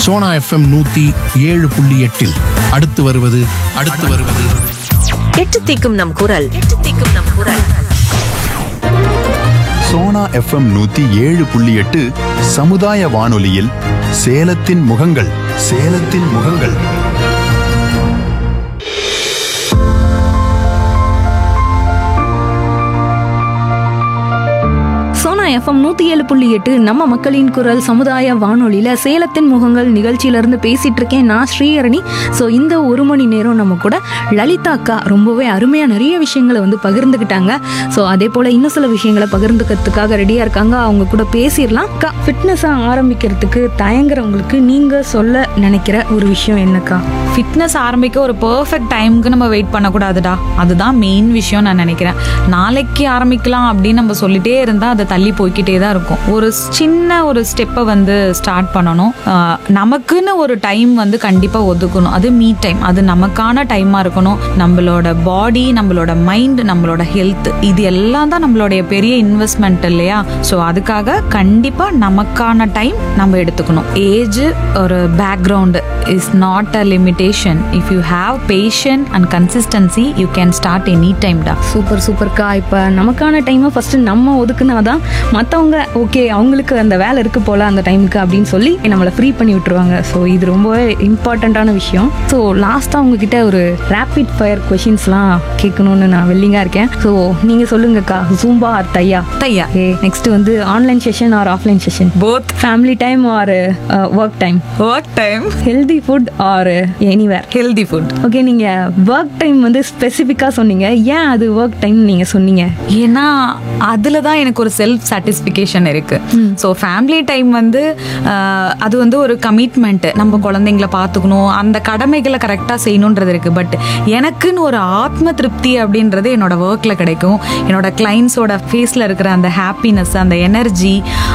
Sona FM 107.8 அடுத்து வருவது எட்டு தீக்கும் நம் குரல். சோனா எஃப்எம் 107.8 சமுதாய வானொலியில் சேலத்தின் முகங்கள். சோனா எஃப்எம் 107.8 நம்ம மக்களின் குரல் சமுதாய வானொலியில சேலத்தின் முகங்கள் நிகழ்ச்சியிலிருந்து பேசிட்டு இருக்கேன் நான் ஸ்ரீஹரணி. ஸோ இந்த ஒரு மணி நேரம் நம்ம கூட லலிதா அக்கா ரொம்பவே அருமையா நிறைய விஷயங்களை வந்து பகிர்ந்துக்கிட்டாங்க. ஸோ அதே போல இன்னும் சில விஷயங்களை பகிர்ந்துக்கிறதுக்காக ரெடியா இருக்காங்க. அவங்க கூட பேசிடலாம். அக்கா, ஃபிட்னஸா ஆரம்பிக்கிறதுக்கு தயங்குறவங்களுக்கு நீங்க சொல்ல நினைக்கிற ஒரு விஷயம் என்னக்கா? ஃபிட்னஸ் ஆரம்பிக்க ஒரு பெர்ஃபெக்ட் டைமுக்கு நம்ம வெயிட் பண்ணக்கூடாதுடா. அதுதான் மெயின் விஷயம் நான் நினைக்கிறேன். நாளைக்கு ஆரம்பிக்கலாம் அப்படின்னு நம்ம சொல்லிட்டே இருந்தால் அதை தள்ளி போய்கிட்டே தான் இருக்கும். ஒரு சின்ன ஒரு ஸ்டெப்பை வந்து ஸ்டார்ட் பண்ணணும். நமக்குன்னு ஒரு டைம் வந்து கண்டிப்பாக ஒதுக்கணும். அது மீ டைம். அது நமக்கான டைமாக இருக்கணும். நம்மளோட பாடி, நம்மளோட மைண்ட், நம்மளோட ஹெல்த், இது எல்லாம் தான் நம்மளுடைய பெரிய இன்வெஸ்ட்மெண்ட் இல்லையா? ஸோ அதுக்காக கண்டிப்பாக நமக்கான டைம் நம்ம எடுத்துக்கணும். ஏஜ் ஒரு background is not a limit. If you have patience and consistency, you can start any time da. சூப்பர்க்கா. இப்போ நமக்கான டைமை ஃபர்ஸ்ட் நம்ம ஒதுக்குனாதான் மற்றவங்க ஓகே அவங்களுக்கு அந்த வேலை இருக்கு போல அந்த டைமுக்கு அப்படின்னு சொல்லி நம்மளை ஃப்ரீ பண்ணி விட்டுருவாங்க. ஸோ இது ரொம்பவே இம்பார்ட்டண்ட்டான விஷயம். ஸோ லாஸ்ட்டாக உங்ககிட்ட ஒரு ரேபிட் ஃபயர் கொஷின்ஸ்லாம் கேட்கணும்னு நான் வெல்லிங்காக இருக்கேன். ஸோ நீங்கள் சொல்லுங்கக்கா, ஜூம்பா ஆர் தையா? நெக்ஸ்ட் வந்து online session R offline session? Both. Family time R work time? Healthy food R anywhere? Healthy food. Okay, நீங்க ஒர்க் டைம் வந்து ஸ்பெசிஃபிக்கா சொன்னீங்க. ஏன் அது ஒர்க் டைம் நீங்க சொன்னீங்க? ஏன்னா அதுல தான் எனக்கு ஒரு செல்ஃப் சாட்டிஸ்ஃபிகேஷன் இருக்கு. ஸோ ஃபேமிலி டைம் வந்து அது வந்து ஒரு கமிட்மெண்ட். நம்ம குழந்தைங்கள பார்த்துக்கணும், அந்த கடமைகளை கரெக்டாக செய்யணுன்றது இருக்கு. பட் எனக்குன்னு ஒரு ஆத்ம திருப்தி அப்படின்றது என்னோட ஒர்க்ல கிடைக்கும். என்னோட கிளைண்ட்ஸோட ஃபேஸ்ல இருக்கிற அந்த ஹாப்பினஸ், அந்த எனர்ஜி,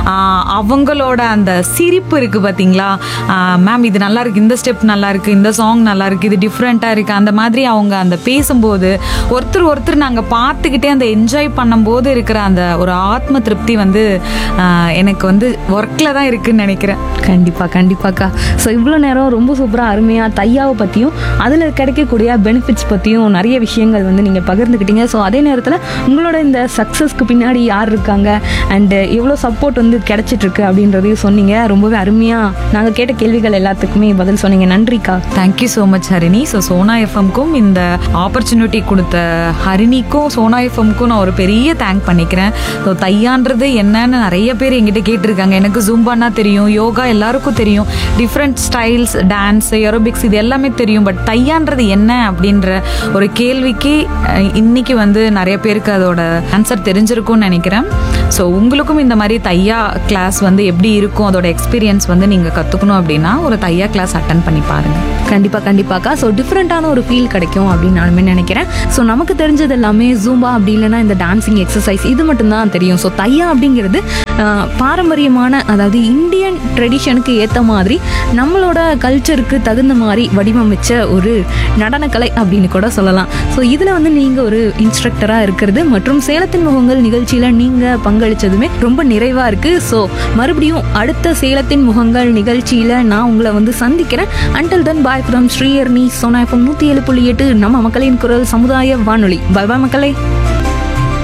அவங்களோட அந்த சிரிப்பு இருக்கு பார்த்தீங்களா, மேம் இது நல்லா இருக்கு, இந்த ஸ்டெப் நல்லா இருக்கு, இந்த சாங் நல்லா இருக்கு, இது டிஃப்ரெண்டா இருக்கு, அந்த மாதிரி அவங்க அந்த பேசும்போது ஒருத்தர் நாங்க பார்த்துக்கிட்டே அந்த என்ஜாய் பண்ணும்போது இருக்கிற அந்த ஒரு ஆத்ம திருப்தி வந்து எனக்கு வந்து ஒர்க்ல தான் இருக்குன்னு நினைக்கிறேன். கண்டிப்பாக்கா. ஸோ இவ்வளோ நேரம் ரொம்ப சூப்பராக அருமையாக தையாவை பற்றியும் அதில் கிடைக்கக்கூடிய பெனிஃபிட்ஸ் பற்றியும் நிறைய விஷயங்கள் வந்து நீங்கள் பகிர்ந்துக்கிட்டீங்க. ஸோ அதே நேரத்தில் உங்களோட இந்த சக்ஸஸ்க்கு பின்னாடி யார் இருக்காங்க அண்டு எவ்வளோ சப்போர்ட் வந்து கிடைச்சிட்ருக்கு அப்படின்றதையும் சொன்னீங்க. ரொம்பவே அருமையாக நாங்கள் கேட்ட கேள்விகள் எல்லாத்துக்குமே பதில் சொன்னீங்க. நன்றிக்கா. Thank you so much Harini. So Sona எஃப்எம்க்கும் இந்த ஆப்பர்ச்சுனிட்டி கொடுத்த ஹரிணிக்கும் சோனா எஃப்எம்க்கும் நான் ஒரு பெரிய தேங்க் பண்ணிக்கிறேன். ஸோ தையான்றது என்னன்னு நிறைய பேர் எங்கிட்ட கேட்டிருக்காங்க. எனக்கு ஜூம்பானா தெரியும், யோகா எல்லாருக்கும் தெரியும், டிஃப்ரெண்ட் ஸ்டைல்ஸ், டான்ஸ், ஏரோபிக்ஸ், இது எல்லாமே தெரியும். பட் தையான்றது என்ன அப்படின்ற ஒரு கேள்விக்கு இன்னைக்கு வந்து நிறைய பேருக்கு அதோட ஆன்சர் தெரிஞ்சிருக்கும்னு நினைக்கிறேன். ஸோ உங்களுக்கும் இந்த மாதிரி தையா கிளாஸ் வந்து எப்படி இருக்கும், அதோட எக்ஸ்பீரியன்ஸ் வந்து நீங்கள் கற்றுக்கணும் அப்படின்னா ஒரு தையா கிளாஸ் அட்டன் பண்ணி பாருங்கள். கண்டிப்பாக்கா. ஸோ டிஃப்ரெண்ட்டான ஒரு ஃபீல் கிடைக்கும் அப்படின்னு நானுமே நினைக்கிறேன். ஸோ நமக்கு தெரிஞ்சது எல்லாமே ஜூம்பா அப்படி இல்லைன்னா இந்த டான்சிங் எக்ஸசைஸ் இது மட்டும்தான் தெரியும். ஸோ தையா அப்படிங்கிறது பாரம்பரியமான, அதாவது இந்தியன் ட்ரெடிஷனுக்கு ஏற்ற மாதிரி நம்மளோட கல்ச்சருக்கு தகுந்த மாதிரி வடிவமைச்ச ஒரு நடனக்கலை அப்படின்னு கூட சொல்லலாம். ஸோ இதில் வந்து நீங்கள் ஒரு இன்ஸ்ட்ரக்டராக இருக்கிறது மற்றும் சேலத்தின் முகங்கள் நிகழ்ச்சியில் நீங்கள் பங்களித்ததுமே ரொம்ப நிறைவாக இருக்குது. ஸோ மறுபடியும் அடுத்த சேலத்தின் முகங்கள் நிகழ்ச்சியில் நான் உங்களை வந்து சந்திக்கிறேன். Until then bye from Sriharani, Sona FM 107.8 நம்ம மக்களின் குரல் சமுதாய வானொலி. பாய் மக்களே.